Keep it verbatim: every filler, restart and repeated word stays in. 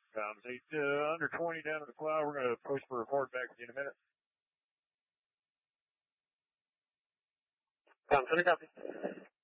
Comms eight, uh, under twenty down to the cloud. We're going to push for report back with you in a minute. Comms, copy.